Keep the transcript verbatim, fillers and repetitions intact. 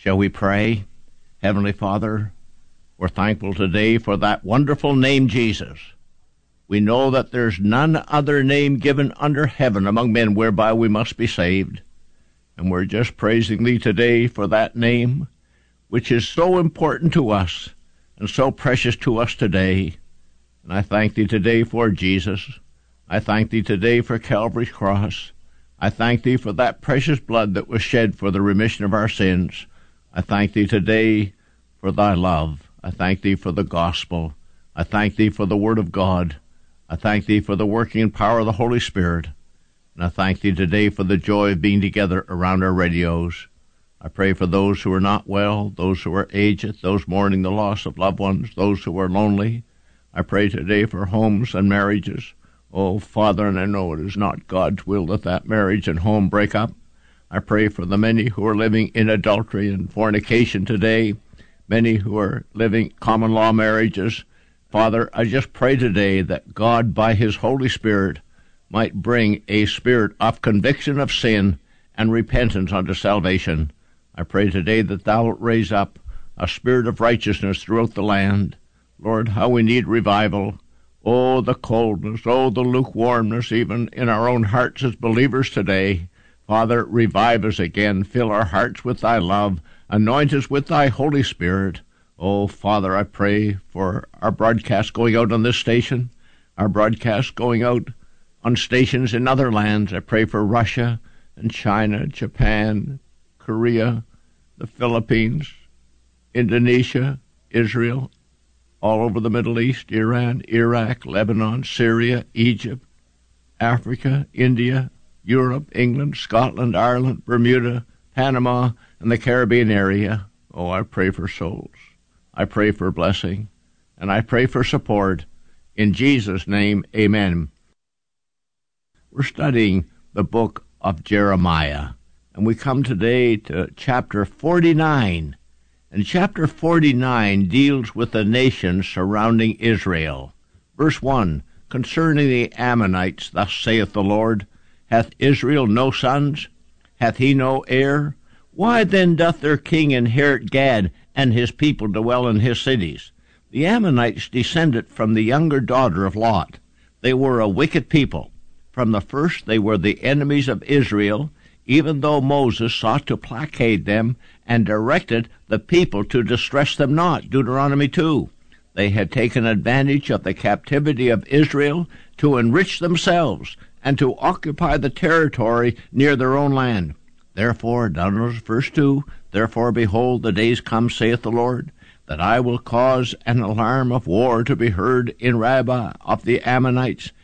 Shall we pray? Heavenly Father, we're thankful today for that wonderful name, Jesus. We know that there's none other name given under heaven among men whereby we must be saved. And we're just praising Thee today for that name, which is so important to us and so precious to us today. And I thank Thee today for Jesus. I thank Thee today for Calvary's cross. I thank Thee for that precious blood that was shed for the remission of our sins. I thank Thee today for Thy love. I thank Thee for the gospel. I thank Thee for the Word of God. I thank Thee for the working and power of the Holy Spirit. And I thank Thee today for the joy of being together around our radios. I pray for those who are not well, those who are aged, those mourning the loss of loved ones, those who are lonely. I pray today for homes and marriages. Oh, Father, and I know it is not God's will that that marriage and home break up. I pray for the many who are living in adultery and fornication today, many who are living common law marriages. Father, I just pray today that God, by His Holy Spirit, might bring a spirit of conviction of sin and repentance unto salvation. I pray today that Thou wilt raise up a spirit of righteousness throughout the land. Lord, how we need revival. Oh, the coldness, oh, the lukewarmness, even in our own hearts as believers today. Father, revive us again. Fill our hearts with Thy love. Anoint us with Thy Holy Spirit. Oh, Father, I pray for our broadcast going out on this station, our broadcast going out on stations in other lands. I pray for Russia and China, Japan, Korea, the Philippines, Indonesia, Israel, all over the Middle East, Iran, Iraq, Lebanon, Syria, Egypt, Africa, India, Europe, England, Scotland, Ireland, Bermuda, Panama, and the Caribbean area. Oh, I pray for souls. I pray for blessing, and I pray for support. In Jesus' name, amen. We're studying the book of Jeremiah, and we come today to chapter forty-nine. And chapter forty-nine deals with the nations surrounding Israel. Verse one, concerning the Ammonites, thus saith the Lord, hath Israel no sons? Hath he no heir? Why then doth their king inherit Gad, and his people dwell in his cities? The Ammonites descended from the younger daughter of Lot. They were a wicked people. From the first they were the enemies of Israel, even though Moses sought to placate them and directed the people to distress them not. Deuteronomy two. They had taken advantage of the captivity of Israel to enrich themselves and to occupy the territory near their own land. Therefore, down in verse two, therefore, behold, the days come, saith the Lord, that I will cause an alarm of war to be heard in Rabbah of the Ammonites,